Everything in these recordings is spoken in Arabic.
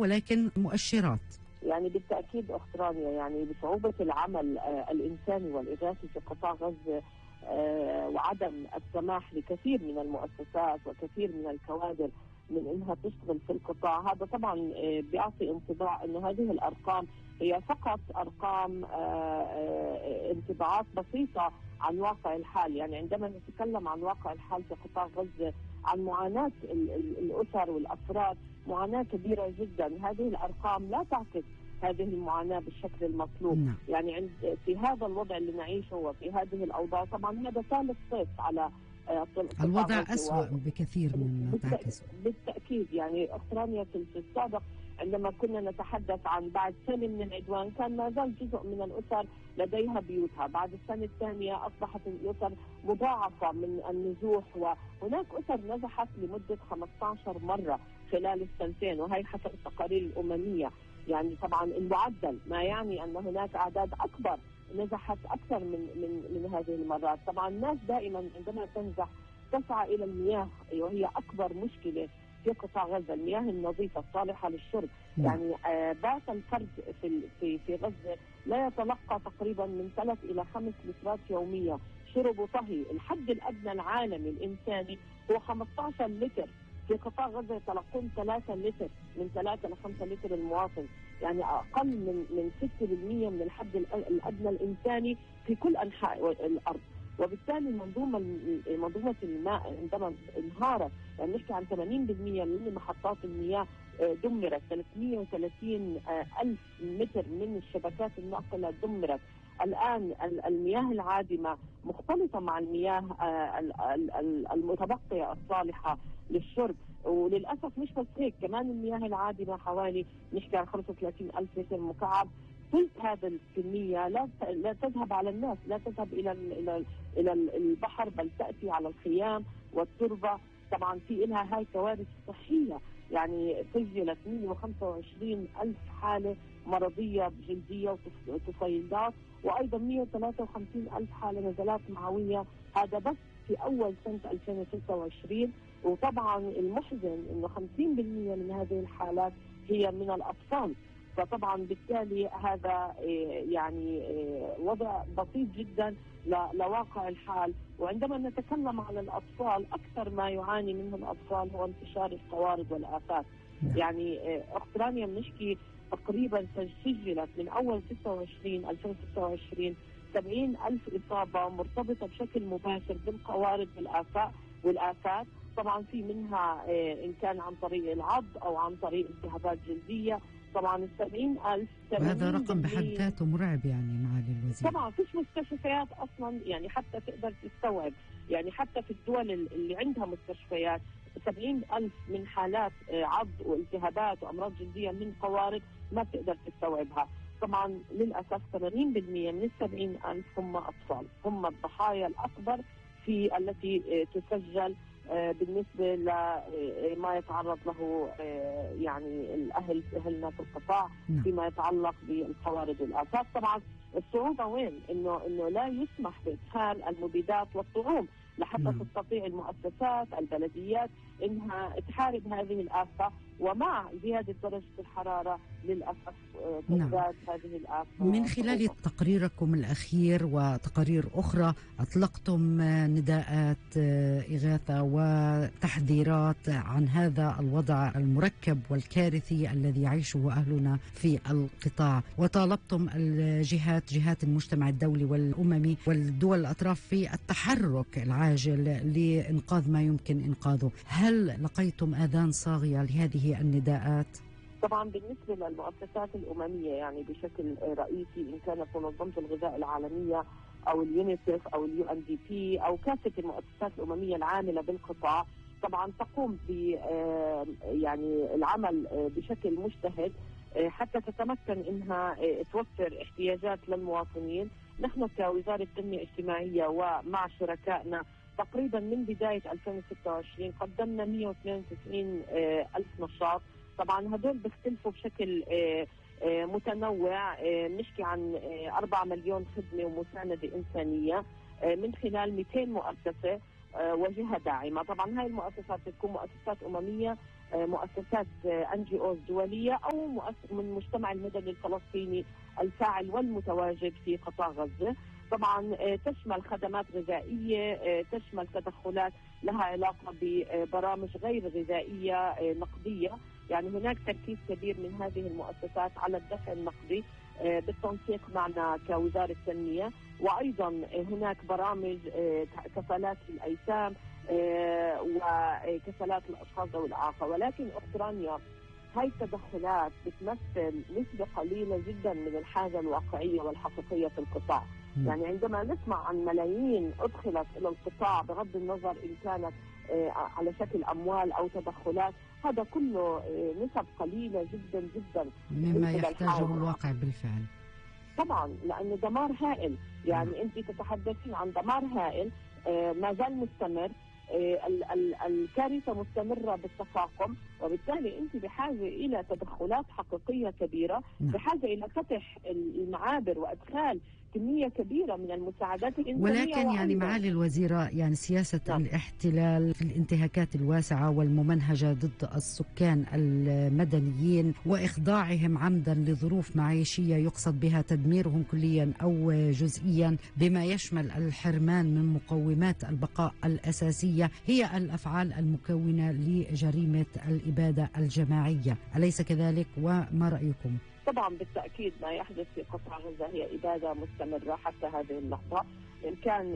ولكن مؤشرات. يعني بالتأكيد أخت رانيا، يعني بصعوبة العمل الإنساني والإغاثي في قطاع غزة وعدم السماح لكثير من المؤسسات وكثير من الكوادر من انها تشتغل في القطاع، هذا طبعا بيعطي انطباع انه هذه الارقام هي فقط ارقام انطباعات بسيطه عن واقع الحال. يعني عندما نتكلم عن واقع الحال في قطاع غزه، عن معاناه الاسر والافراد، معاناه كبيره جدا. هذه الارقام لا تعكس هذه المعاناة بالشكل المطلوب. يعني في هذا الوضع اللي نعيشه وفي هذه الأوضاع، طبعا هذا ثالث صيف على الوضع أسوأ بكثير من تعكسه. بالتأكيد. يعني أخت رانيا في السابق عندما كنا نتحدث عن بعد سنة من العدوان كان ما زال جزء من الأسر لديها بيوتها، بعد السنة الثانية أصبحت الأسر مضاعفة من النزوح، وهناك أسر نزحت لمدة 15 مرة خلال السنتين، وهي حسب التقارير الأممية. يعني طبعا المعدل ما يعني أن هناك أعداد أكبر نزحت أكثر من هذه المرات. طبعا الناس دائما عندما تنزح تسعى إلى المياه، وهي أكبر مشكلة في قطاع غزة، المياه النظيفة الصالحة للشرب. يعني بات الفرد في غزة لا يتلقى تقريبا من 3 إلى 5 لترات يوميا شرب وطهي. الحد الأدنى العالمي الإنساني هو 15 لتر. في قطاع غزة يتلقون 3 لتر، من 3 ل 5 لتر المواطن، يعني أقل من 6% من الحد الأدنى الإنساني في كل أنحاء الأرض. وبالتالي منظومة الماء عندما انهارت، يعني نحكي عن 80% من محطات المياه دمرت، 330 ألف متر من الشبكات الناقلة دمرت. الآن المياه العادمة مختلطة مع المياه المتبقية الصالحة للشرب. وللأسف مش بس هيك، كمان المياه العادمة حوالي نحكي عن 35 ألف متر مكعب. ثلث هذا الكمية لا تذهب على الناس، لا تذهب إلى البحر، بل تأتي على الخيام والتربة. طبعا في لها هاي كوارث صحية. يعني سجلت 125 ألف حالة مرضية جلدية وطفيلات، وأيضا 153 ألف حالة نزلات معوية، هذا بس في أول سنة 2026. وطبعا المحزن أنه 50% من هذه الحالات هي من الأطفال. فطبعا بالتالي هذا يعني وضع بسيط جدا لواقع الحال. وعندما نتكلم عن الأطفال، أكثر ما يعاني منه الأطفال هو انتشار القوارض والآفات. يعني أخت رانيا بنحكي تقريبا سجلت من أول 2026 70 ألف إصابة مرتبطة بشكل مباشر بالقوارض والآفات. طبعا في منها إن كان عن طريق العض أو عن طريق التهابات جلدية. طبعا 70 ألف، وهذا رقم بحد ذاته مرعب يعني معالي الوزير. طبعا فيش مستشفيات أصلا يعني حتى تقدر تستوعب، يعني حتى في الدول اللي عندها مستشفيات 70 ألف من حالات عض والتهابات وأمراض جلدية من قوارض ما تقدر تستوعبها. طبعا للأسف 80% من 70 ألف هم أطفال، هم الضحايا الأكبر في التي تسجل بالنسبة لما يتعرض له يعني أهلنا في القطاع فيما يتعلق بالقوارض والآفات. طبعا الصعوبة وين؟ إنه لا يسمح بإدخال المبيدات والطعوم لحتى تستطيع المؤسسات البلديات إنها تحارب هذه الآفة. ومع زيادة درجة الحرارة للأسف تزداد هذه الآفة. من خلال تقريركم الأخير وتقارير أخرى أطلقتم نداءات إغاثة وتحذيرات عن هذا الوضع المركب والكارثي الذي يعيشه أهلنا في القطاع، وطالبتم جهات المجتمع الدولي والأممي والدول الأطراف في التحرك العاجل لإنقاذ ما يمكن إنقاذه. هل لقيتم آذان صاغية لهذه النداءات؟ طبعا بالنسبة للمؤسسات الأممية يعني بشكل رئيسي، إن كانت منظمة الغذاء العالمية أو اليونيسف أو UNDP أو كافة المؤسسات الأممية العاملة بالقطاع، طبعا تقوم ب يعني العمل بشكل مجتهد حتى تتمكن إنها توفر احتياجات للمواطنين. نحن كوزارة التنمية الاجتماعية ومع شركائنا تقريبا من بداية 2026 قدمنا 192 ألف نشاط. طبعا هدول بيختلفوا بشكل متنوع، نحكي عن 4 مليون خدمة ومساندة إنسانية من خلال 200 مؤسسة وجهة داعمة. طبعا هاي المؤسسات بتكون مؤسسات أممية مؤسسات NGOs دولية أو من المجتمع المدني الفلسطيني الفاعل والمتواجد في قطاع غزة. طبعا تشمل خدمات غذائية، تشمل تدخلات لها علاقة ببرامج غير غذائية نقدية. يعني هناك تركيز كبير من هذه المؤسسات على الدفع النقدي بالتنسيق معنا كوزارة التنمية، وأيضا هناك برامج كفالات للأيتام وكفالات الأشخاص ذوي الإعاقة. ولكن أخت رانيا، هاي التدخلات بتمثل نسبة قليلة جدا من الحاجة الواقعية والحقيقية في القطاع. يعني عندما نسمع عن ملايين أدخلت إلى القطاع بغض النظر إن كانت على شكل أموال أو تدخلات، هذا كله نسب قليلة جدا جدا مما يحتاجه الواقع بالفعل. طبعا لأنه دمار هائل. يعني أنت تتحدثين عن دمار هائل ما زال مستمر، الكارثة مستمرة بالتفاقم، وبالتالي أنت بحاجة إلى تدخلات حقيقية كبيرة، بحاجة إلى فتح المعابر وإدخال كمية كبيرة من المساعدات الإنسانية. ولكن يعني معالي الوزيرة، يعني سياسة الاحتلال في الانتهاكات الواسعة والممنهجة ضد السكان المدنيين وإخضاعهم عمدا لظروف معيشية يقصد بها تدميرهم كليا أو جزئيا، بما يشمل الحرمان من مقومات البقاء الأساسية، هي الأفعال المكونة لجريمة الإبادة الجماعية، أليس كذلك؟ وما رأيكم؟ طبعا بالتأكيد ما يحدث في قطاع غزة هي إبادة مستمرة حتى هذه اللحظة. إن كان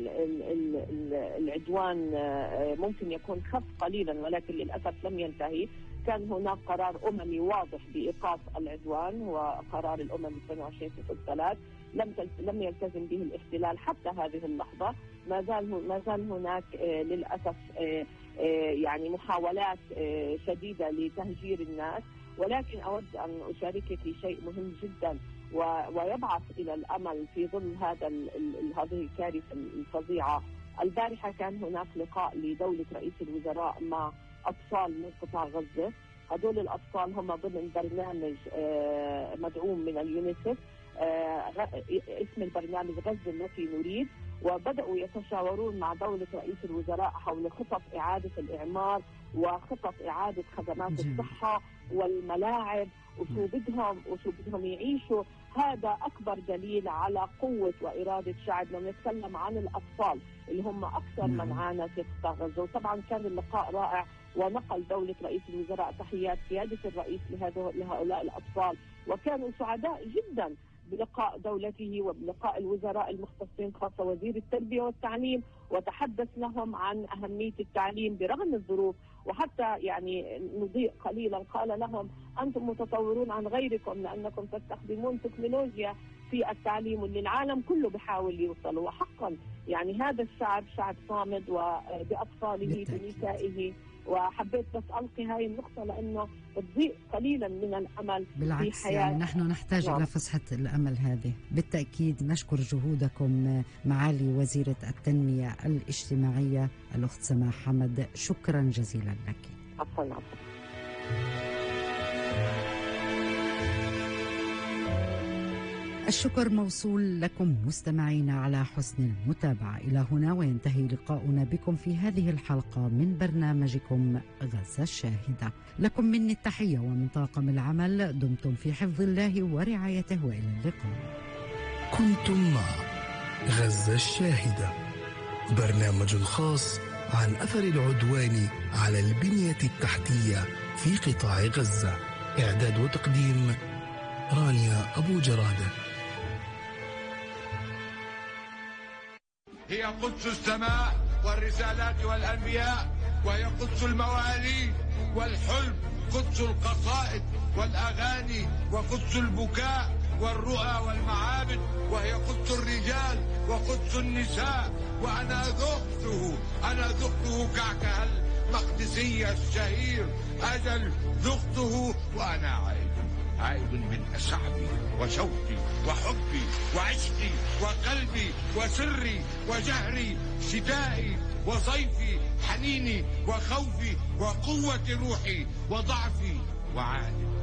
العدوان ممكن يكون خف قليلا ولكن للأسف لم ينتهي. كان هناك قرار أممي واضح بإيقاف العدوان، وقرار الأمم 22/3 لم يلتزم به الاحتلال حتى هذه اللحظة. ما زال هناك للأسف يعني محاولات شديدة لتهجير الناس. ولكن أود أن أشاركك في شيء مهم جدا ويبعث إلى الأمل في ظل هذه الكارثة الفظيعة. البارحة كان هناك لقاء لدولة رئيس الوزراء مع أطفال من قطاع غزة. هذول الأطفال هم ضمن برنامج مدعوم من اليونيسف، اسم البرنامج غزة التي نريد، وبدأوا يتشاورون مع دولة رئيس الوزراء حول خطط إعادة الإعمار وخطط إعادة خدمات الصحة والملاعب وشو بدهم يعيشوا. هذا أكبر دليل على قوة وإرادة شعب لما نتكلم عن الأطفال اللي هم أكثر من عانى في قطاع غزة. وطبعا كان اللقاء رائع، ونقل دولة رئيس الوزراء تحيات سيادة الرئيس لهؤلاء الأطفال، وكانوا سعداء جدا بلقاء دولته وبلقاء الوزراء المختصين خاصة وزير التربية والتعليم، وتحدث لهم عن أهمية التعليم برغم الظروف. وحتى يعني نضيء قليلا قال لهم أنتم متطورون عن غيركم لأنكم تستخدمون تكنولوجيا في التعليم واللي العالم كله بيحاول يوصل. وحقا يعني هذا الشعب شعب صامد وبأطفاله بنسائه. وحبيت بس ألقي هاي النقطة لأنه بتضيء قليلا من الأمل بالعكس في حياة. يعني نحن نحتاج إلى فسحة الأمل هذه بالتأكيد. نشكر جهودكم معالي وزيرة التنمية الاجتماعية الأخت سماح حمد، شكرا جزيلا لك. عفوا. الشكر موصول لكم مستمعينا على حسن المتابعة. إلى هنا وينتهي لقاؤنا بكم في هذه الحلقة من برنامجكم غزة الشاهدة. لكم مني التحية ومن طاقم العمل، دمتم في حفظ الله ورعايته وإلى اللقاء. كنتم مع غزة الشاهدة، برنامج خاص عن أثر العدوان على البنية التحتية في قطاع غزة. إعداد وتقديم رانيا أبو جرادة. هي قدس السماء والرسالات والأنبياء، وهي قدس المواليد والحلم، قدس القصائد والأغاني، وقدس البكاء والرؤى والمعابد، وهي قدس الرجال وقدس النساء. وأنا ذقته كعكها المقدسية الشهير. أجل ذقته وأنا عائد من شعبي وشوقي وحبي وعشقي وقلبي وسري وجهري، شتائي وصيفي، حنيني وخوفي وقوة روحي وضعفي وعادي.